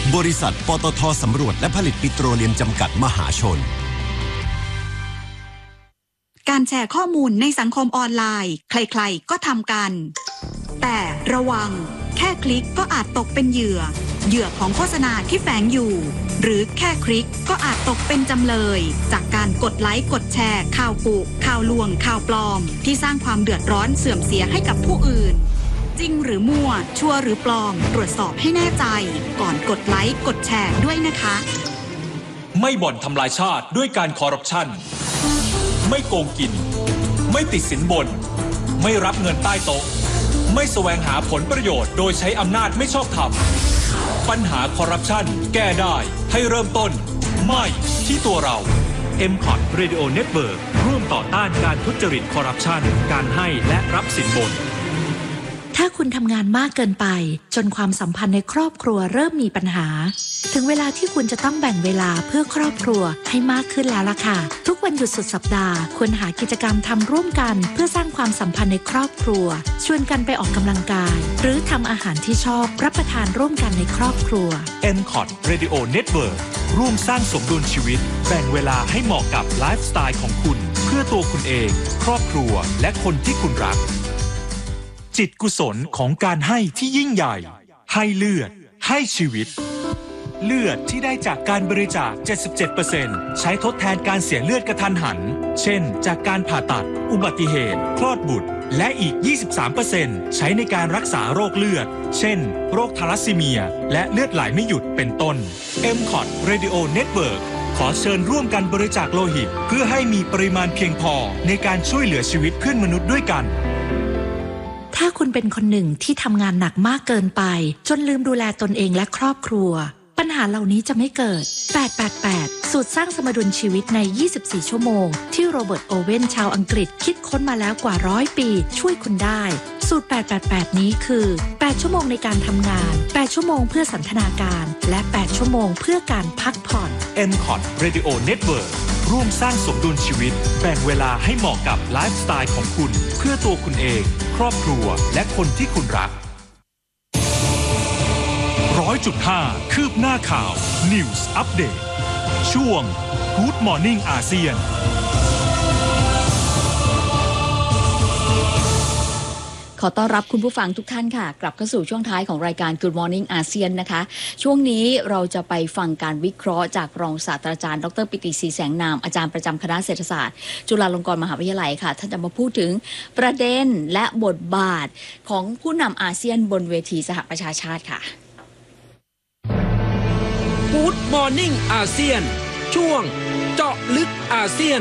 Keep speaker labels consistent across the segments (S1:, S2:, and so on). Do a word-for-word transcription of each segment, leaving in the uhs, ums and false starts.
S1: บริษัทปตท.สำรวจและผลิตปิโตรเลียมจำกัดมหาชน
S2: การแชร์ข้อมูลในสังคมออนไลน์ใครๆก็ทำกันแต่ระวังแค่คลิกก็อาจตกเป็นเหยื่อเหยื่อของโฆษณาที่แฝงอยู่หรือแค่คลิกก็อาจตกเป็นจำเลยจากการกดไลค์กดแชร์ข่าวกุข่าวลวงข่าวปลอมที่สร้างความเดือดร้อนเสื่อมเสียให้กับผู้อื่นจริงหรือมั่วชัวร์หรือปลอมตรวจสอบให้แน่ใจก่อนกดไลค์กดแชร์ด้วยนะคะ
S3: ไม่บ่อนทำลายชาติด้วยการคอร์รัปชันไม่โกงกินไม่ติดสินบนไม่รับเงินใต้โต๊ะไม่แสวงหาผลประโยชน์โดยใช้อำนาจไม่ชอบธรรมปัญหาคอร์รัปชันแก้ได้ให้เริ่มต้นไม่ที่ตัวเรา เอ็ม คอท Radio Network ร่วมต่อต้านการทุจริตคอร์รัปชันการให้และรับสินบน
S4: ถ้าคุณทำงานมากเกินไปจนความสัมพันธ์ในครอบครัวเริ่มมีปัญหาถึงเวลาที่คุณจะต้องแบ่งเวลาเพื่อครอบครัวให้มากขึ้นแล้วล่ะค่ะทุกวันหยุดสุดสัปดาห์ควรหากิจกรรมทำร่วมกันเพื่อสร้างความสัมพันธ์ในครอบครัวชวนกันไปออกกำลังกายหรือทำอาหารที่ชอบรับประทานร่วมกันในครอบครัว
S3: เอ็ม คอท Radio Network ร่วมสร้างสมดุลชีวิตแบ่งเวลาให้เหมาะกับไลฟ์สไตล์ของคุณเพื่อตัวคุณเองครอบครัวและคนที่คุณรักจิตกุศลของการให้ที่ยิ่งใหญ่ให้เลือดให้ชีวิตเลือดที่ได้จากการบริจาค เจ็ดสิบเจ็ดเปอร์เซ็นต์ ใช้ทดแทนการเสียเลือดกระทันหันเช่นจากการผ่าตัดอุบัติเหตุคลอดบุตรและอีก ยี่สิบสามเปอร์เซ็นต์ ใช้ในการรักษาโรคเลือดเช่นโรคทาลัสซีเมียและเลือดไหลไม่หยุดเป็นต้น เอ็ม คอท Radio Network ขอเชิญร่วมกันบริจาคโลหิตเพื่อให้มีปริมาณเพียงพอในการช่วยเหลือชีวิตเพื่อนมนุษย์ด้วยกัน
S4: ถ้าคุณเป็นคนหนึ่งที่ทำงานหนักมากเกินไปจนลืมดูแลตนเองและครอบครัวปัญหาเหล่านี้จะไม่เกิดแปด แปด แปดสูตรสร้างสมดุลชีวิตในยี่สิบสี่ชั่วโมงที่โรเบิร์ตโอเว่นชาวอังกฤษคิดค้นมาแล้วกว่าร้อยปีช่วยคุณได้สูตรแปด แปด แปดนี้คือแปดชั่วโมงในการทำงานแปดชั่วโมงเพื่อสันทนาการและแปดชั่วโมงเพื่อการพักผ่อน
S3: เอ็ม คอท Radio Network ร่วมสร้างสมดุลชีวิตแบ่งเวลาให้เหมาะกับไลฟ์สไตล์ของคุณเพื่อตัวคุณเองครอบครัวและคนที่คุณรัก ร้อยจุดห้า คืบหน้าข่าว News Update ช่วง Good Morning อาเซียน
S5: ขอต้อนรับคุณผู้ฟังทุกท่านค่ะกลับเข้าสู่ช่วงท้ายของรายการ Good Morning อาเซียนนะคะช่วงนี้เราจะไปฟังการวิเคราะห์จากรองศาสตราจารย์ดรปิติศรีแสงนามอาจารย์ประจำคณะเศรษฐศาสตร์จุฬาลงกรณ์มหาวิทยาลัยค่ะท่านจะมาพูดถึงประเด็นและบทบาทของผู้นำอาเซียนบนเวทีสหประชาชาติค่ะ
S6: Good Morning อาเซียนช่วงเจาะลึกอาเซียน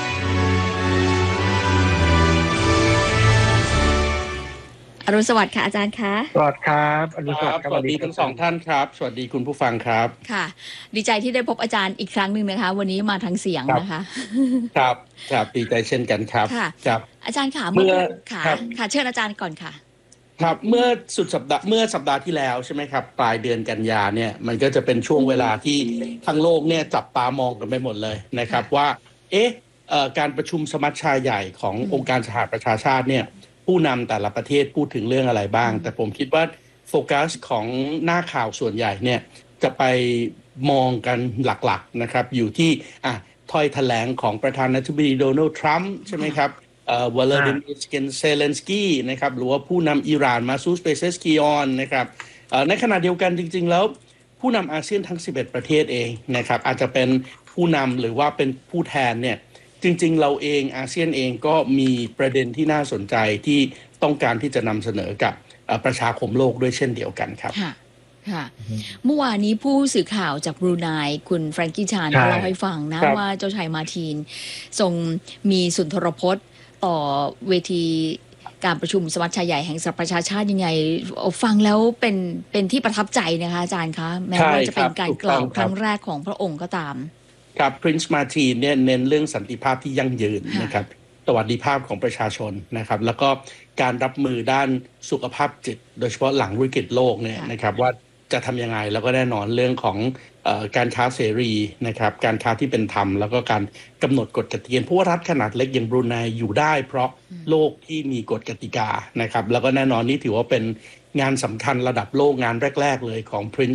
S5: อรุณสวัสดิ์ค่ะอาจารย์คะ
S7: สวัสดีครับอรุณสวัสดิ์ครับ
S8: สวัสดีทั้งสองท่านครับสวัสดีคุณผู้ฟังครับ
S5: ค่ะดีใจที่ได้พบอาจารย์อีกครั้งหนึ่งนะคะวันนี้มาทางเสียงนะคะ
S8: ครับครับดีใจเช่นกันครับ
S5: ครับอาจารย์ค่ะเมื่อค่ะค่ะเชิญอาจารย์ก่อนค่ะ
S8: ครับเมื่อสุดสัปดาห์เมื่อสัปดาห์ที่แล้วใช่ไหมครับปลายเดือนกันยาเนี่ยมันก็จะเป็นช่วงเวลาที่ทั้งโลกเนี่ยจับตามองกันไปหมดเลยนะครับว่าเอ๊ะการประชุมสมัชชาใหญ่ขององค์การสหประชาชาติเนี่ยผู้นำแต่ละประเทศพูดถึงเรื่องอะไรบ้างแต่ผมคิดว่าโฟกัสของหน้าข่าวส่วนใหญ่เนี่ยจะไปมองกันหลักๆนะครับอยู่ที่อ่ะถ้อยแถลงของประธานาธิบดีโดนัลด์ทรัมป์ใช่ไหมครับเอ่อวลาดิเมียร์เซเลนสกี้นะครับหรือว่าผู้นำอิหร่านมาซูดเปเซสกิออนนะครับเอ่อในขณะเดียวกันจริงๆแล้วผู้นำอาเซียนทั้งสิบเอ็ดประเทศเองนะครับอาจจะเป็นผู้นำหรือว่าเป็นผู้แทนเนี่ยจริงๆเราเองอาเซียนเองก็มีประเด็นที่น่าสนใจที่ต้องการที่จะนำเสนอกับประชาคมโลกด้วยเช่นเดียวกันครับ
S5: ค่ะค่ะเมื่อวานนี้ผู้สื่อข่าวจากบรูไนคุณแฟรงกี้ชานเล่าให้ฟังนะว่าเจ้าชายมาร์ตินทรงมีสุนทรพจน์ต่อเวทีการประชุมสมัชชาใหญ่แห่งสหประชาชาติยังไงฟังแล้วเป็นเป็นที่ประทับใจนะคะอาจารย์คะแม้ว่าจะเป็นการกล่าวครั้งแรกของพระองค์ก็ตาม
S8: ครับ Prince Martin เนี่ยเน้นเรื่องสันติภาพที่ยั่งยืนนะครับสวัสดิภาพของประชาชนนะครับแล้วก็การรับมือด้านสุขภาพจิตโดยเฉพาะหลังวิกฤตโลกเนี่ยนะครับว่าจะทำยังไงแล้วก็แน่นอนเรื่องของเอ่อการค้าเสรีนะครับการค้าที่เป็นธรรมแล้วก็การกำหนดกฎกติกาเพราะว่ารัฐขนาดเล็กอย่างบรูไนอยู่ได้เพราะโลกที่มีกฎกติกานะครับแล้วก็แน่นอนนี่ถือว่าเป็นงานสำคัญระดับโลกงานแรกๆเลยของ Prince